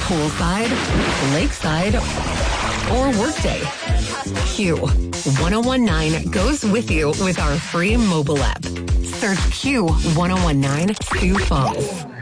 Poolside, lakeside, or workday. Q1019 goes with you with our free mobile app. Search Q1019 Sioux Falls.